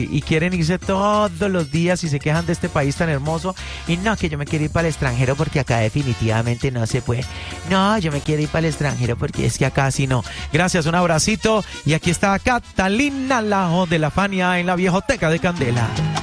y quieren irse todos los días y se quejan de este país tan hermoso. Y no, que yo me quiero ir para el extranjero porque acá definitivamente no se puede. No, yo me quiero ir para el extranjero porque es que acá sí no. Gracias, un abracito. Y aquí está Catalina Lajo de la Fania en la Viejoteca de Candela.